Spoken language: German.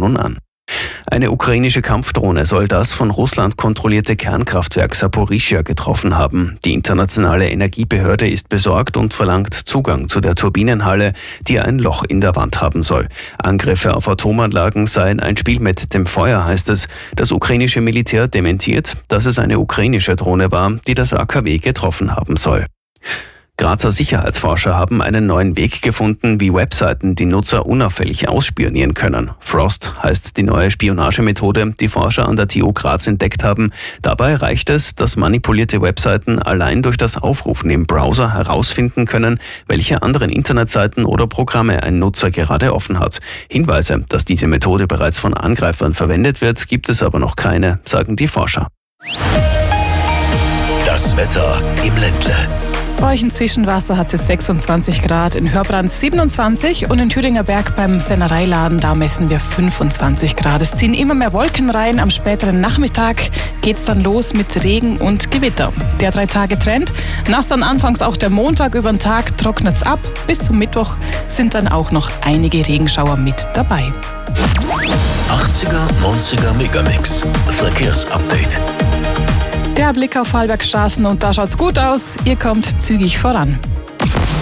nun an. Eine ukrainische Kampfdrohne soll das von Russland kontrollierte Kernkraftwerk Saporischschja getroffen haben. Die internationale Energiebehörde ist besorgt und verlangt Zugang zu der Turbinenhalle, die ein Loch in der Wand haben soll. Angriffe auf Atomanlagen seien ein Spiel mit dem Feuer, heißt es. Das ukrainische Militär dementiert, dass es eine ukrainische Drohne war, die das AKW getroffen haben soll. Grazer Sicherheitsforscher haben einen neuen Weg gefunden, wie Webseiten die Nutzer unauffällig ausspionieren können. Frost heißt die neue Spionagemethode, die Forscher an der TU Graz entdeckt haben. Dabei reicht es, dass manipulierte Webseiten allein durch das Aufrufen im Browser herausfinden können, welche anderen Internetseiten oder Programme ein Nutzer gerade offen hat. Hinweise, dass diese Methode bereits von Angreifern verwendet wird, gibt es aber noch keine, sagen die Forscher. Das Wetter im Ländle. Bei euch in Zwischenwasser hat es 26 Grad, in Hörbrandt 27 und in Thüringer Berg beim Sennereiladen, da messen wir 25 Grad. Es ziehen immer mehr Wolken rein. Am späteren Nachmittag geht's dann los mit Regen und Gewitter. Der 3-Tage-Trend. Nass dann anfangs auch der Montag, über den Tag trocknet's ab. Bis zum Mittwoch sind dann auch noch einige Regenschauer mit dabei. 80er, 90er Megamix. Verkehrsupdate. Der Blick auf Vorarlbergstraßen und da schaut's gut aus. Ihr kommt zügig voran.